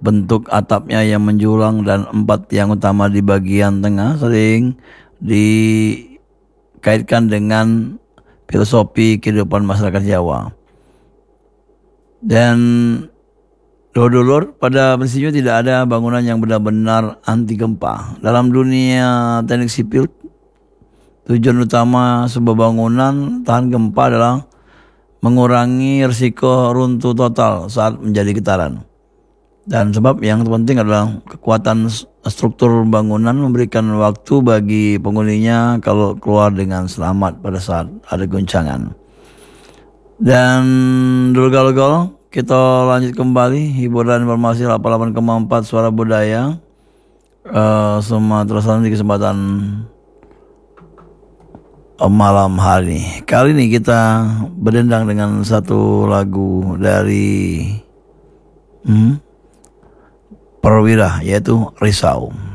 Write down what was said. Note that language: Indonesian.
bentuk atapnya yang menjulang dan 4 tiang utama di bagian tengah sering dikaitkan dengan filosofi kehidupan masyarakat Jawa. Dan dulur-dulur, pada prinsipnya tidak ada bangunan yang benar-benar anti gempa. Dalam dunia teknik sipil, tujuan utama sebuah bangunan tahan gempa adalah mengurangi risiko runtuh total saat menjadi getaran. Dan sebab yang terpenting adalah kekuatan struktur bangunan memberikan waktu bagi penghuninya kalau keluar dengan selamat pada saat ada goncangan. Dan dulu galau-galau, kita lanjut kembali hiburan informasi 88,4 Suara Budaya Sumatera Selatan di kesempatan malam hari ini. Kali ini kita berdendang dengan satu lagu dari Perwira, yaitu Risau.